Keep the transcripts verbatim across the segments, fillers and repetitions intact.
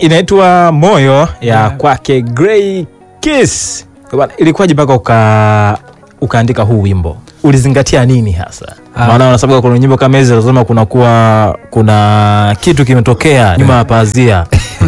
Inaitwa Moyo ya yeah. kwake Grey Kiss. Ilikuwaje mpaka uka ukaandika huu wimbo? Ulizingatia nini hasa? Ah. Maana unasababu kuna nyimbo kama hizo lazima kuna kuwa kuna kitu kimetokea nyuma ya pazia.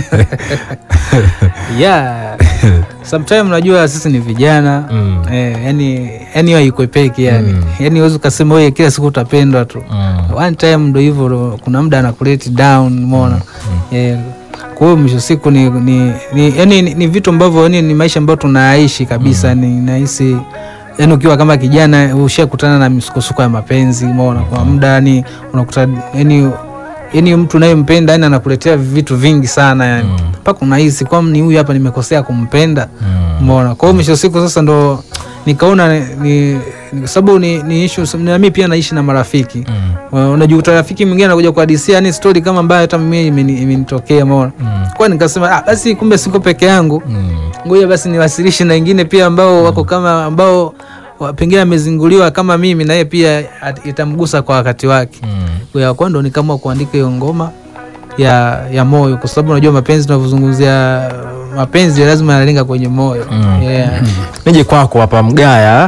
Yeah. Sometimes unajua sisi ni vijana. Mm. Eh, yani yani haiko peke yani. Mm. Yani uweze kusema wewe kila siku utapendwa tu. Mm. One time ndio hivyo, kuna muda anakuleti down, umeona? Mm. Eh, kwa hiyo mwisho siku ni ni, ni yani ni, ni vitu ambavyo yani ni maisha ambayo tunaishi kabisa. Mm. Ni nahisi yani ukiwa kama kijana ushakutana na misukosuko ya mapenzi, umeona? Kwa muda yani unakuta yani yani mtu unayempenda yani anakuletea vitu vingi sana yani mpaka mm. unahisi kwa ni huyu hapa nimekosea kumpenda, umeona? Mm. Kwa hiyo mwisho siku sasa ndo nikaona ni, ni sababu ni, ni issue na mimi pia naishi na marafiki. Mm. Unajuta rafiki mwingine anakuja kuhadithia yani story kama mbaya hata mimi imenitokea, umeona? Mm. Kwa nikasema ah, basi kumbe siko peke yangu. Mm. Ngoja basi niwasilishe na wengine pia ambao wako kama ambao pengine amezinguliwa kama mimi, na yeye pia itamgusa kwa wakati wake. Mm. Kwa hiyo ndo nikaamua kuandika hiyo ngoma ya ya Moyo, kwa sababu unajua mapenzi tunavozungumzia mapenzi lazima yanalenga kwenye moyo. Mm. Yeah. Nije kwako hapa Mgaya.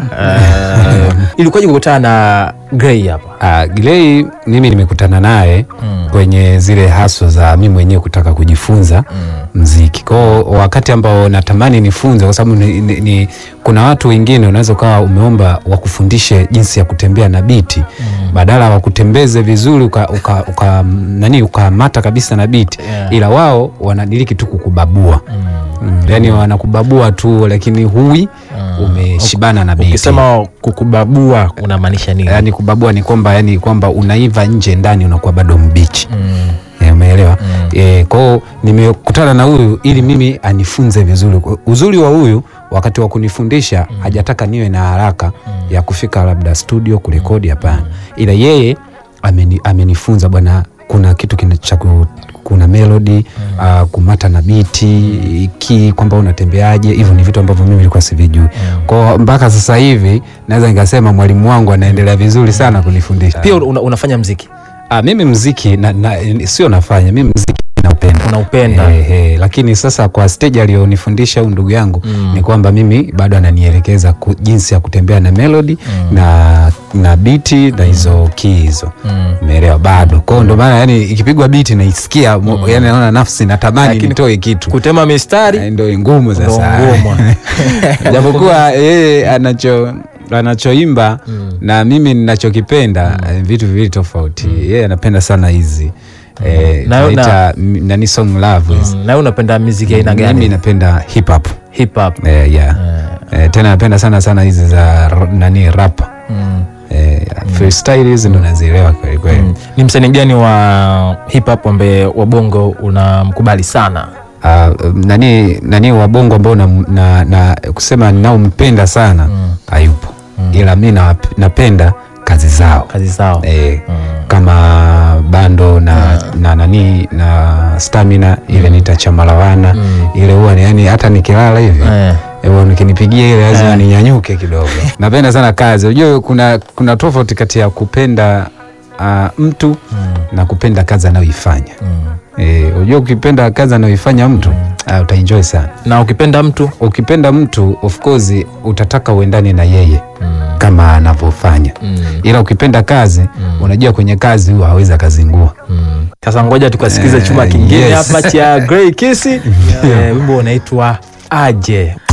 Uh, ilikuwaje kukutana na Grey hapa? Uh, Grey mimi nimekutana naye mm. kwenye zile haso za mimi mwenyewe kutaka kujifunza mm. muziki. Kwa wakati ambao natamani nifunze, kwa sababu ni, ni, ni, kuna watu wengine unaweza kawa umeomba wakufundishe jinsi ya kutembea na biti mm. badala wakutembeze vizuri uka, uka, uka nani ukamata kabisa na biti, yeah. ila wao wanadiliki tu kukubabua. Mm. Mm. Yani wanakubabua tu lakini hui mm. umeshibana na biti. Ukisema kukubabua unamaanisha nini? Yani kubabua ni kwamba yani kwamba unaiva nje, ndani unakuwa bado mbichi. Mm. E, umeelewa? Mm. E, kwao nimekutana na huyu ili mimi anifunze vizuri. Uzuri wa huyu wakati wa kunifundisha mm. hajataka niwe na haraka mm. ya kufika labda studio kurekodi, hapana. Mm. Ila yeye ameni, amenifunza bwana, kuna kitu kinacha kuna melody mm. uh, kumata na biti ki kwamba unatembeaje, hivyo ni vitu ambavyo mimi nilikuwa sivijui. Mm. Kwa mpaka sasa hivi naweza nikasema mwalimu wangu anaendelea vizuri sana kunifundisha. Pia una, unafanya muziki? Ah, mimi muziki na, na, sio nafanya, mimi muziki naupenda. Unaupenda? Eh, eh, lakini sasa kwa stage alionifundisha huyu ndugu yangu mm. ni kwamba mimi bado ananielekeza jinsi ya kutembea na melody mm. na na beat na hizo keys hizo. Umeelewa? Mm. Bado. Kwa ndo maana yani ikipigwa beat naisikia mm. yani naona nafsi natamani nitoe kitu. Kutema mistari ndio ngumu sasa. Japokuwa yeye anacho anachoimba mm. na mimi ninachokipenda mm. vitu viwili tofauti. Mm. Yeye anapenda sana hizi eh naita nani song love. Mm. Na unapenda muziki aina gani? Mimi napenda hip hop. Hip hop. Eh, yeah. Yeah. Eh, tena napenda sana sana hizi za nani rap. Mm. Eh, mm. freestyle hizi ndo nazielewa kweli kweli. Mm. Ni msanii gani wa hip hop ambaye wa bongo unamkubali sana? Uh, nani nani wa bongo ambao na, na, na kusema ninao mpenda sana mm. hayupo. Mm. Ila mimi napenda kazi zao. Kazi zao. Eh, mm. kama Bando na yeah. na nani na Stamina mm. ile nitachamalawana mm. ile huwa ni yani hata nikilala hivi yeah. Ewa nikinipigia ile lazima yeah. ninyanyuke kidogo. Napenda sana kazi. Unajua kuna kuna tofauti kati ya kupenda uh, mtu mm. na kupenda kazi anayoifanya. Mm. Eh, unajua ukipenda kazi anayoifanya mtu mm. uh, utaenjoy sana. Na ukipenda mtu, ukipenda mtu of course utataka uendane na yeye mm. kama anavyofanya. Mm. Ila ukipenda kazi mm. unajua kwenye kazi huwa hawezi kazingua. Mm. Sasa ngoja tukasikize uh, chuma kingine hapa yes. cha Grey Kiss. Wimbo unaitwa Aje.